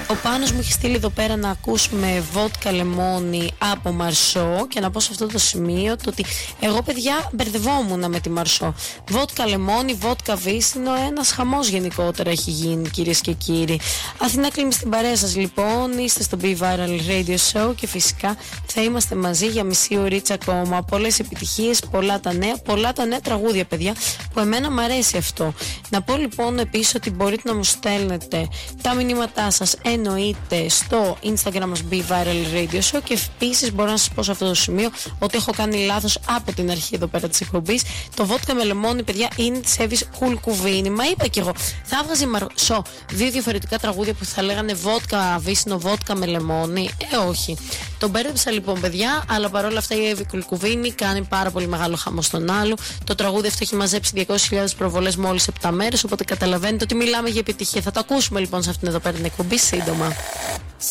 Ο Πάνος μου έχει στείλει εδώ πέρα να ακούσουμε βότκα λεμόνι από Μαρσό και να πω σε αυτό το σημείο το ότι εγώ παιδιά μπερδευόμουν με τη Μαρσό. Βότκα λεμόνι, βότκα βύσσινο, ένας χαμός γενικότερα έχει γίνει, κυρίες και κύριοι. Αθηνά Κλίμη στην παρέα σας λοιπόν, είστε στο Be Viral Radio Show και φυσικά θα είμαστε μαζί για μισή ωρίτσα ακόμα. Πολλές επιτυχίες, πολλά τα νέα τραγούδια παιδιά που εμένα μου αρέσει αυτό. Να πω λοιπόν επίσης ότι μπορείτε να μου στέλνετε τα μηνύματά σας εννοείται στο Instagram μας Be Viral Radio Show και επίσης μπορώ να σας πω σε αυτό το σημείο ότι έχω κάνει λάθος από την αρχή εδώ πέρα της εκπομπής. Το βότκα με λεμόνι παιδιά είναι της Εύης Κουλκουβίνη. Μα είπα κι εγώ, θα έβγαζε η Μαρσό δύο διαφορετικά τραγούδια που θα λέγανε βότκα βύσσινο, βότκα με λεμόνι. Όχι. Τον μπέρδεψα λοιπόν παιδιά, αλλά παρόλα αυτά η Εύη Κουλκουβίνη κάνει πάρα πολύ μεγάλο χαμό στον άλλο. Το τραγούδι αυτό έχει μαζέψει 200.000 προβολές μόλις 7 μέρες, οπότε καταλαβαίνετε ότι μιλάμε για επιτυχία. Θα το ακούσουμε λοιπόν σε αυτήν εδώ πέρα την εκπομπή σύντομα.